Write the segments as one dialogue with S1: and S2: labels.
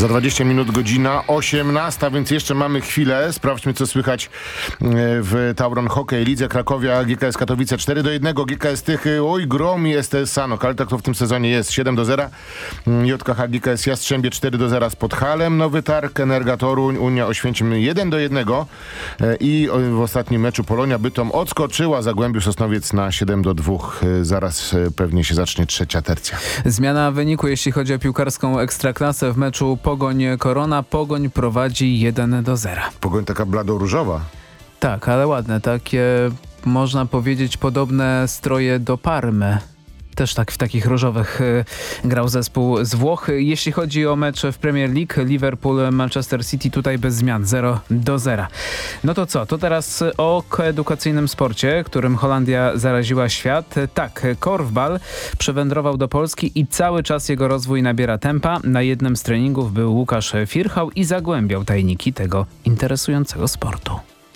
S1: Za 20 minut godzina 18, więc jeszcze mamy chwilę. Sprawdźmy, co słychać w Tauron Hockey Lidze Krakowia, GKS Katowice 4-1. GKS Tychy, grom i STS Sanok, ale tak to w tym sezonie jest. 7-0. JKH GKS Jastrzębie 4-0 z Podhalem. Nowy Targ, Energa Toruń, Unia Oświęcim 1-1. I w ostatnim meczu Polonia Bytom odskoczyła Zagłębiu Sosnowiec na 7-2. Zaraz pewnie się zacznie trzecia tercja.
S2: Zmiana wyniku, jeśli chodzi o piłkarską ekstraklasę w meczu Pogoń-Korona. Pogoń prowadzi 1-0. Pogoń taka blado-różowa. Tak, ale ładne. Takie, można powiedzieć, podobne stroje do Parmy. Też tak w takich różowych grał zespół z Włoch. Jeśli chodzi o mecze w Premier League, Liverpool-Manchester City tutaj bez zmian 0-0. No to co? To teraz o koedukacyjnym sporcie, którym Holandia zaraziła świat. Tak, korfbal przywędrował do Polski i cały czas jego rozwój nabiera tempa. Na jednym z treningów był Łukasz Firchał i zagłębiał tajniki tego interesującego sportu.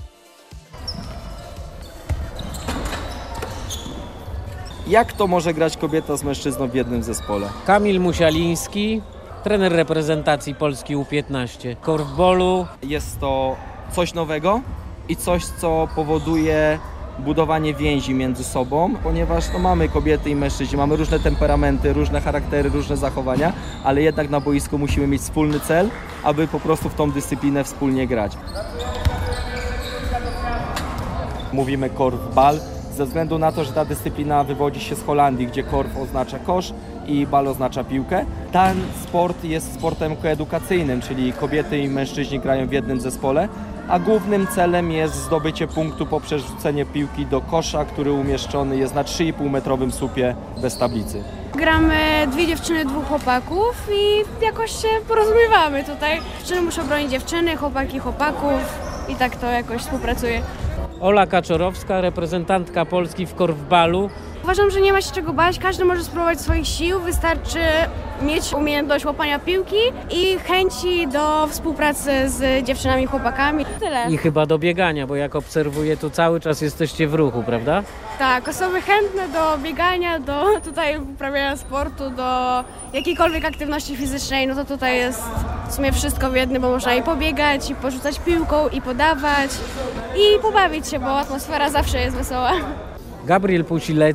S3: Jak to może grać kobieta z mężczyzną w jednym zespole?
S4: Kamil Musialiński, trener reprezentacji Polski U15. Korfbolu.
S3: Jest to coś nowego i coś, co powoduje budowanie więzi między sobą, ponieważ mamy kobiety i mężczyźni, mamy różne temperamenty, różne charaktery, różne zachowania, ale jednak na boisku musimy mieć wspólny cel, aby po prostu w tą dyscyplinę wspólnie grać. Mówimy korfbal ze względu na to, że ta dyscyplina wywodzi się z Holandii, gdzie korf oznacza kosz i bal oznacza piłkę. Ten sport jest sportem koedukacyjnym, czyli kobiety i mężczyźni grają w jednym zespole, a głównym celem jest zdobycie punktu poprzez rzucenie piłki do kosza, który umieszczony jest na 3,5-metrowym słupie bez tablicy.
S5: Gramy 2 dziewczyny, 2 chłopaków i jakoś się porozumiewamy tutaj. Dziewczyny muszą bronić dziewczyny, chłopaki chłopaków i tak to jakoś współpracuje.
S4: Ola Kaczorowska, reprezentantka Polski w korfbalu.
S5: Uważam, że nie ma się czego bać, każdy może spróbować swoich sił, wystarczy mieć umiejętność łapania piłki i chęci do współpracy z dziewczynami i chłopakami. Tyle.
S4: I chyba do biegania, bo jak obserwuję, to cały czas jesteście w ruchu, prawda?
S5: Tak, osoby chętne do biegania, do tutaj uprawiania sportu, do jakiejkolwiek aktywności fizycznej, no to tutaj jest w sumie wszystko w jednym, bo można i pobiegać, i porzucać piłką, i podawać, i pobawić się, bo atmosfera zawsze jest wesoła.
S4: Gabriel Pusilecki.